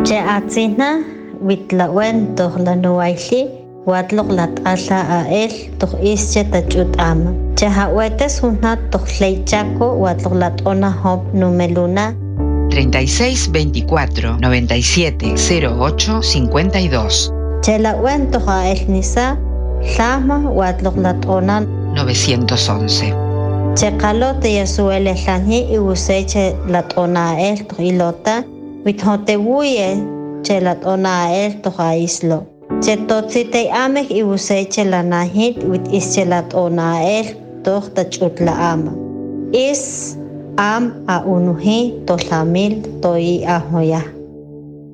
Che atzina witlawen toh la nuaili watlok lat ala ael toh ische tachutama. Che hawetes una toh leichaco watlok lat ona hop numeluna 36 24 97 08 52. Che la wen toh ael nisa llama watlok lat ona 911. Che kalote yasuele lani y useche lat ona ael toh ilota withote wuye che lat ona ael toh aislo. Che totzite ameh y useche la nahit wit ische lat ona ael toh tachutla ama. Is am a unuhi tohlamil toi ahoya.